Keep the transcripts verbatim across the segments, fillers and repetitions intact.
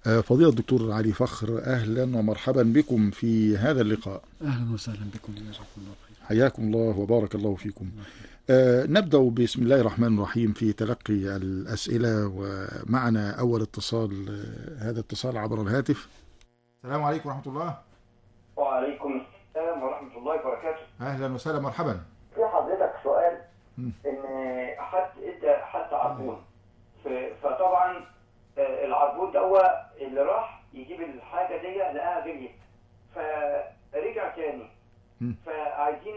فضيلة الدكتور علي فخر، أهلا ومرحبا بكم في هذا اللقاء. أهلا وسهلا بكم، جزاكم الله خير. حياكم الله وبارك الله فيكم. آه نبدأ بسم الله الرحمن الرحيم في تلقي الأسئلة، ومعنا أول اتصال. آه هذا اتصال عبر الهاتف. السلام عليكم ورحمة الله. وعليكم السلام ورحمة الله وبركاته. أهلا وسهلا مرحبا. في حضرتك سؤال، م. إن حد إدى حد عربون، فطبعا العربون دوا اللي راح يجيب الحاجة دي لقاها غليت، فرجع تاني. م. فعايزين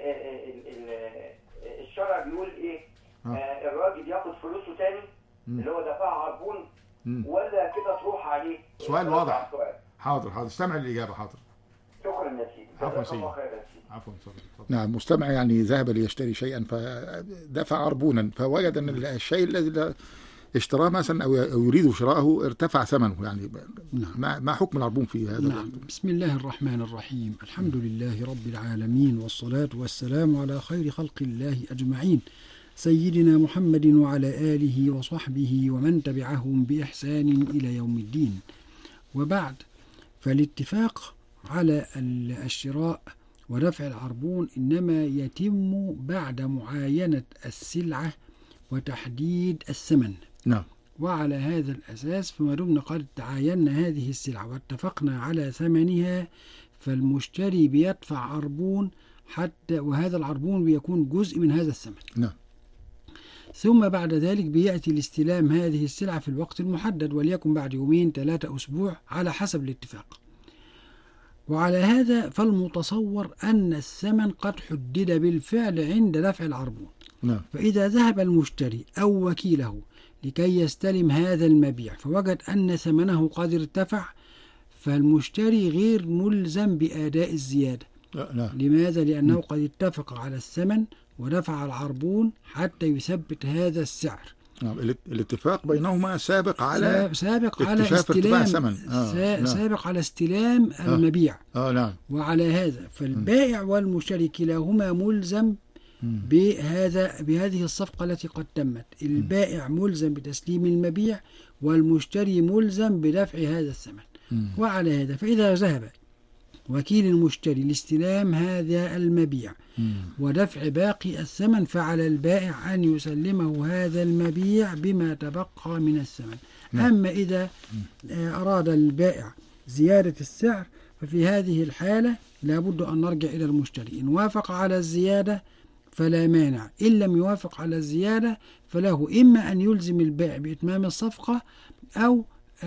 الشرع بيقول إيه؟ آه. الراجل ياخد فلوسه تاني م. اللي هو دفع عربون، م. ولا كده تروح عليه؟ سؤال واضح. حاضر حاضر، استمع الإجابة. حاضر. شكرا يا سيدي. عفوا سيدي. عفوا. نعم، مستمع يعني ذهب ليشتري شيئا فدفع عربونا، فوجد أن الشيء الذي اشتراه مثلا أو يريد شراءه ارتفع ثمنه، يعني نعم. ما حكم العربون في هذا؟ نعم. بسم الله الرحمن الرحيم، الحمد لله رب العالمين، والصلاة والسلام على خير خلق الله أجمعين، سيدنا محمد وعلى آله وصحبه ومن تبعهم بإحسان إلى يوم الدين. وبعد، فالاتفاق على الشراء ودفع العربون إنما يتم بعد معاينة السلعة وتحديد الثمن. نعم. وعلى هذا الأساس فما دمنا قد تعاينا هذه السلعة واتفقنا على ثمنها، فالمشتري بيدفع عربون حتى، وهذا العربون بيكون جزء من هذا الثمن. نعم. ثم بعد ذلك بيأتي لاستلام هذه السلعة في الوقت المحدد، وليكن بعد يومين ثلاثة أسبوع على حسب الاتفاق. وعلى هذا فالمتصور أن الثمن قد حدد بالفعل عند دفع العربون. نعم. فإذا ذهب المشتري أو وكيله لكي يستلم هذا المبيع فوجد أن ثمنه قد ارتفع، فالمشتري غير ملزم بأداء الزيادة. لا. لماذا؟ لأنه م. قد اتفق على الثمن ودفع العربون حتى يثبت هذا السعر. نعم. الاتفاق بينهما سابق على سابق على استلام آه. سابق على استلام آه. المبيع. آه نعم. وعلى هذا فالبائع والمشتري كلاهما ملزم بهذا بهذه الصفقة التي قد تمت. البائع ملزم بتسليم المبيع، والمشتري ملزم بدفع هذا الثمن. وعلى هذا فإذا ذهب وكيل المشتري لاستلام هذا المبيع ودفع باقي الثمن، فعلى البائع أن يسلمه هذا المبيع بما تبقى من الثمن. أما إذا أراد البائع زيادة السعر ففي هذه الحالة لابد أن نرجع إلى المشتري. إن وافق على الزيادة فلا مانع، إن لم يوافق على الزيادة فله إما أن يلزم البائع بإتمام الصفقة، أو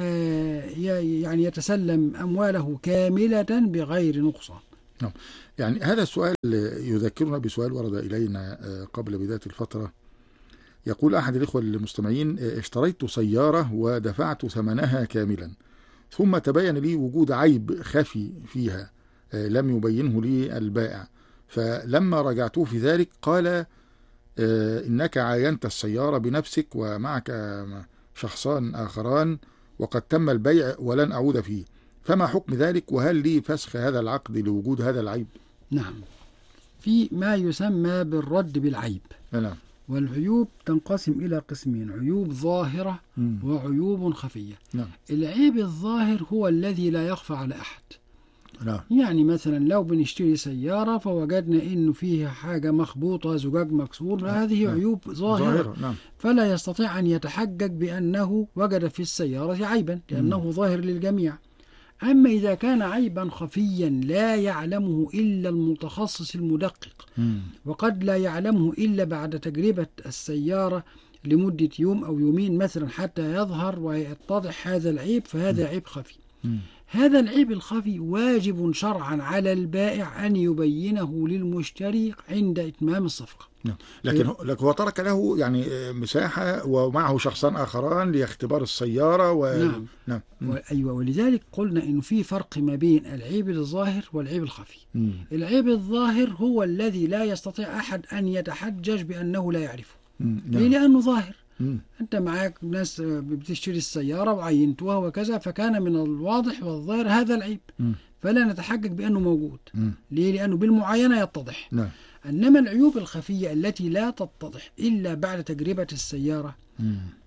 يعني يتسلم أمواله كاملة بغير نقصان. نعم. يعني هذا السؤال يذكرنا بسؤال ورد إلينا قبل بداية الفترة. يقول أحد الإخوة المستمعين: اشتريت سيارة ودفعت ثمنها كاملا، ثم تبين لي وجود عيب خفي فيها لم يبينه لي البائع، فلما رجعته في ذلك قال إنك عاينت السيارة بنفسك ومعك شخصان آخران وقد تم البيع ولن أعود فيه، فما حكم ذلك؟ وهل لي فسخ هذا العقد لوجود هذا العيب؟ نعم، في ما يسمى بالرد بالعيب. نعم. والعيوب تنقسم إلى قسمين: عيوب ظاهرة م. وعيوب خفية. نعم. العيب الظاهر هو الذي لا يخفى على أحد. نعم. يعني مثلا لو بنشتري سيارة فوجدنا إنه فيها حاجة مخبوطة، زجاج مكسور، هذه نعم. عيوب ظاهرة. ظاهرة. نعم. فلا يستطيع أن يتحجج بأنه وجد في السيارة عيبا، لأنه م. ظاهر للجميع. أما إذا كان عيبا خفيا لا يعلمه إلا المتخصص المدقق، م. وقد لا يعلمه إلا بعد تجربة السيارة لمدة يوم أو يومين مثلا حتى يظهر ويتضح هذا العيب، فهذا م. عيب خفي. م. هذا العيب الخفي واجب شرعا على البائع أن يبينه للمشتري عند إتمام الصفقة. نعم. لكن هو ترك له يعني مساحة ومعه شخصان آخران لاختبار السيارة و... نعم. نعم. و... أيوة. ولذلك قلنا إنه في فرق ما بين العيب الظاهر والعيب الخفي. م. العيب الظاهر هو الذي لا يستطيع أحد أن يتحجج بأنه لا يعرفه. م. نعم. لأنه ظاهر. م. أنت معك ناس بتشتري السيارة وعينتوها وكذا، فكان من الواضح والظاهر هذا العيب، م. فلا نتحجج بأنه موجود. م. ليه؟ لأنه بالمعاينة يتضح. نعم. إنما العيوب الخفية التي لا تتضح إلا بعد تجربة السيارة، م.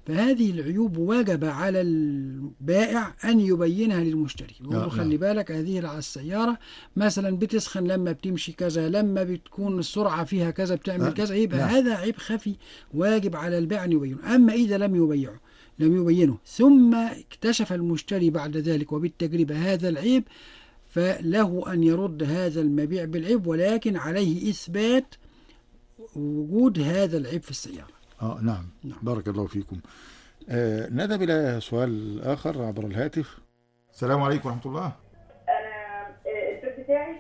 فهذه العيوب وجب على البائع أن يبينها للمشتري، يقول له خلي بالك هذه السيارة مثلا بتسخن لما بتمشي كذا، لما بتكون السرعة فيها كذا بتعمل كذا، يبقى نعم. هذا عيب خفي واجب على البائع أن يبينه. أما إذا لم يبيعه لم يبينه ثم اكتشف المشتري بعد ذلك وبالتجربة هذا العيب، فله أن يرد هذا المبيع بالعيب، ولكن عليه إثبات وجود هذا العيب في السيارة. آه نعم. نعم بارك الله فيكم. آه نذهب إلى سؤال آخر عبر الهاتف. السلام عليكم ورحمة الله. أنا البيت بتاعي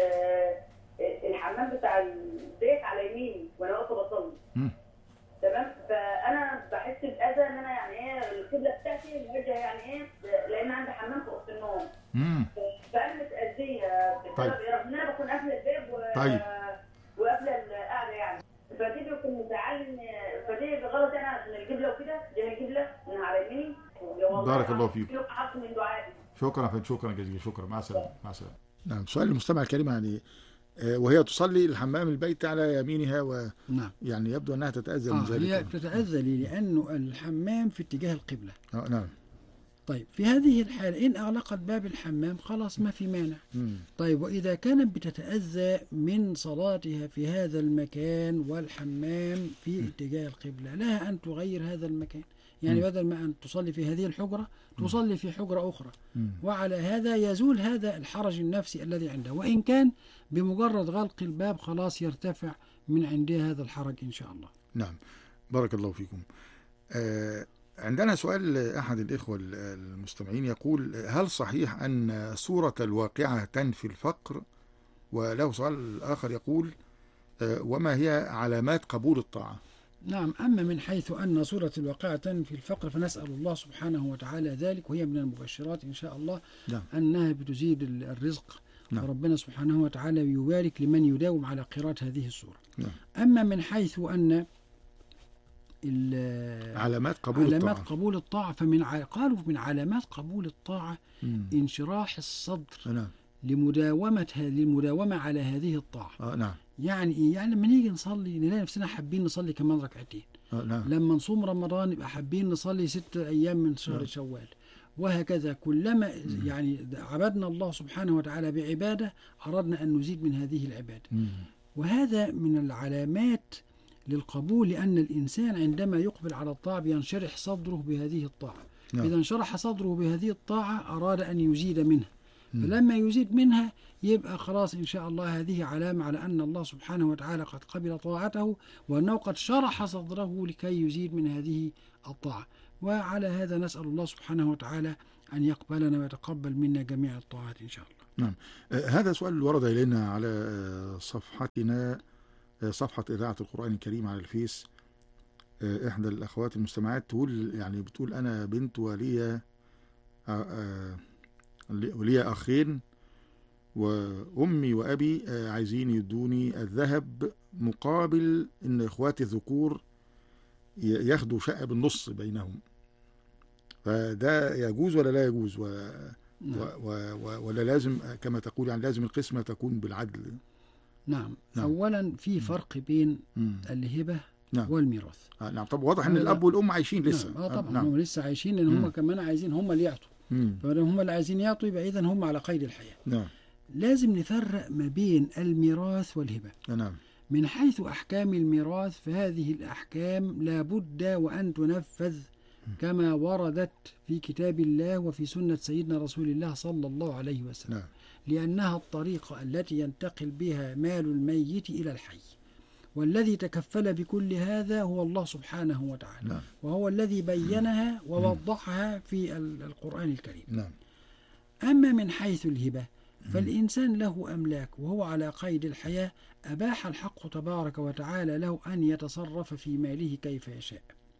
الحمام بتاع البيت على يميني وأنا واقفة بصلي. تمام، فأنا بحس بأذى إن أنا يعني إيه القبلة بتاعتي الوجه يعني إيه، لأن عندي حمام في أوضة النوم. امم فأنا متأذية بسبب رغم إن أنا بكون قافلة الباب و... طيب. وقافلة القعدة يعني، فدي بيكون مزعلني، فدي غلط يعني عشان القبلة وكده، دي القبلة من على يميني. بارك الله فيك. حق من دعائي. شكرا فندم، شكرا جزيلا، شكرا، مع السلامة، مع السلامة. نعم، سؤال المستمع الكريم يعني وهي تصلي الحمام البيت على يمينها و نعم. يعني يبدو أنها تتأذى من آه ذلك. هي تتأذى لي لأنه الحمام في اتجاه القبلة. آه نعم. طيب في هذه الحالة إن أغلقت باب الحمام خلاص ما في مانع. مم. طيب وإذا كانت بتتأذى من صلاتها في هذا المكان والحمام في مم. اتجاه القبلة، لها أن تغير هذا المكان، يعني مم. بدل ما أن تصلي في هذه الحجرة تصلي في حجرة أخرى، مم. وعلى هذا يزول هذا الحرج النفسي الذي عنده، وإن كان بمجرد غلق الباب خلاص يرتفع من عندها هذا الحرج إن شاء الله. نعم بارك الله فيكم. آه عندنا سؤال أحد الإخوة المستمعين يقول: هل صحيح أن سورة الواقعة تنفي الفقر؟ وله سؤال آخر يقول: وما هي علامات قبول الطاعة؟ نعم، أما من حيث أن سورة الواقعة تنفي الفقر فنسأل الله سبحانه وتعالى ذلك، وهي من المبشرات إن شاء الله. نعم. أنها بتزيد الرزق. نعم. وربنا سبحانه وتعالى يبارك لمن يداوم على قراءة هذه السورة. نعم. أما من حيث أن علامات قبول علامات الطاعة قبول الطاعة فمن ع... قالوا من علامات قبول الطاعة مم. انشراح الصدر نعم. لمداومة للمداومة على هذه الطاعة. آه نعم. يعني إيه؟ يعني لما نيجي نصلي نلاقي نفسنا حابين نصلي كمان ركعتين. آه نعم. لما نصوم رمضان يبقى حابين نصلي ست أيام من شهر نعم. شوال، وهكذا كلما مم. يعني عبدنا الله سبحانه وتعالى بعبادة أردنا أن نزيد من هذه العبادة. مم. وهذا من العلامات للقبول، لأن الإنسان عندما يقبل على الطاعة ينشرح صدره بهذه الطاعة. نعم. إذا انشرح صدره بهذه الطاعة أراد أن يزيد منها. مم. فلما يزيد منها يبقى خلاص إن شاء الله هذه علامة على أن الله سبحانه وتعالى قد قبل طاعته، وأنه قد شرح صدره لكي يزيد من هذه الطاعة. وعلى هذا نسأل الله سبحانه وتعالى أن يقبلنا ويتقبل منا جميع الطاعات إن شاء الله. نعم. آه هذا سؤال ورد إلينا على صفحتنا، صفحة إذاعة القرآن الكريم على الفيس. إحدى الأخوات المستمعات تقول يعني بتقول: أنا بنت ولي ولي أخين، وأمي وأبي عايزين يدوني الذهب مقابل إن إخواتي الذكور ياخدوا شقة بالنص بينهم، فده يجوز ولا لا يجوز؟ و نعم. و و ولا لازم كما تقول يعني لازم القسمة تكون بالعدل؟ نعم. نعم. أولا في فرق بين مم. الهبة نعم. والميراث. آه نعم. طب واضح ان الاب والام عايشين لسه. نعم. آه طبعا نعم. هم لسه عايشين، لان هم كمان عايزين هم اللي يعطوا، فلما هم اللي عايزين يعطوا يبقى اذا هم على قيد الحياه. نعم. لازم نفرق ما بين الميراث والهبه. نعم. من حيث احكام الميراث فهذه الاحكام لابد وان تنفذ كما وردت في كتاب الله وفي سنه سيدنا رسول الله صلى الله عليه وسلم. نعم. لانها الطريقه التي ينتقل بها مال الميت الى الحي، والذي تكفل بكل هذا هو الله سبحانه وتعالى. نعم. وهو الذي بينها ووضحها في القرآن الكريم. نعم. أما من حيث الهبة فالإنسان له أملاك وهو على قيد الحياة، أباح الحق تبارك وتعالى له أن يتصرف في ماله كيف يشاء.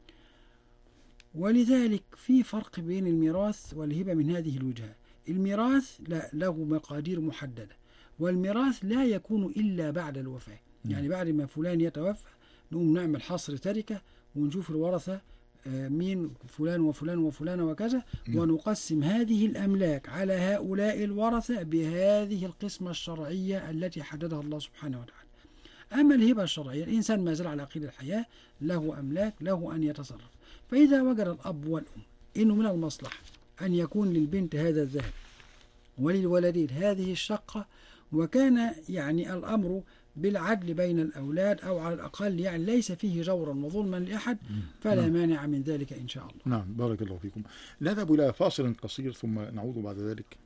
ولذلك في فرق بين الميراث والهبة من هذه الوجهة. الميراث لا له مقادير محددة، والميراث لا يكون إلا بعد الوفاة. يعني بعد ما فلان يتوفى نقوم نعمل حصر تركة ونشوف الورثة مين فلان وفلان وفلان وكذا، ونقسم هذه الأملاك على هؤلاء الورثة بهذه القسمة الشرعية التي حددها الله سبحانه وتعالى. أما الهبة الشرعية الإنسان ما زال على قيد الحياة، له أملاك له أن يتصرف. فإذا وجد الأب والأم إنه من المصلحة أن يكون للبنت هذا الذهب وللولدين هذه الشقة، وكان يعني الأمر بالعدل بين الأولاد أو على الأقل يعني ليس فيه جورا وظلما لأحد، فلا نعم. مانع من ذلك إن شاء الله. نعم، بارك الله فيكم. نذهب إلى فاصل قصير ثم نعود بعد ذلك.